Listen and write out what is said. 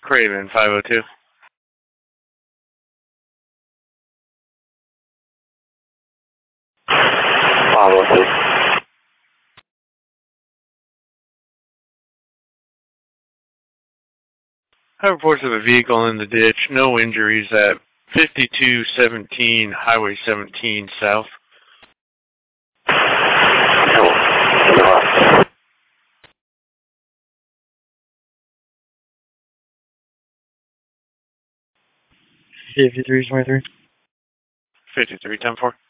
Craven, 502. I have reports of a vehicle in the ditch. No injuries at 5217 Highway 17 South. $53.23. 5310-4.